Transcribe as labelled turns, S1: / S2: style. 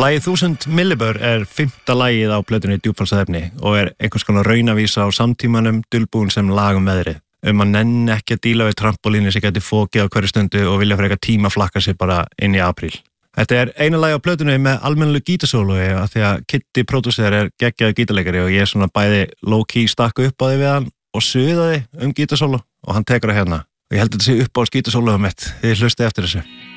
S1: Lagið 1000 millibör fimmta lagið á plötunni Djúpfallsefni og einhvers konar raunavísa á samtímanum dulbúin sem lag veðrið. Að nenni ekki að díla við trampolíni sem geti fókið á hverju stundu og vilja fyrir tíma flakka sig bara inn í apríl. Þetta eina lagi á plötunni með almennilegu gítarsólói af því að Kitty pródúser geggjaður gítarleikari og ég svona bæði low-key stakku upp á því við hann og suðaði gítarsóló og hann tekur það hérna. Og ég held að þetta sé upp á gítarsólóið mitt, þið hlustið eftir þessu.